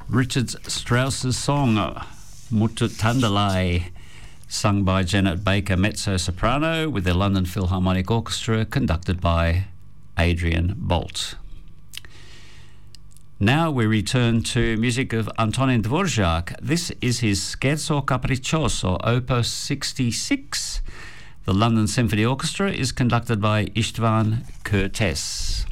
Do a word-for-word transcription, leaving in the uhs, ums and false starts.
Richard Strauss's song, Mutut Tandalai, sung by Janet Baker, mezzo-soprano, with the London Philharmonic Orchestra, conducted by Adrian Bolt. Now we return to music of Antonin Dvorak. This is his Scherzo Capriccioso, Opus sixty-six. The London Symphony Orchestra is conducted by Istvan Kertész.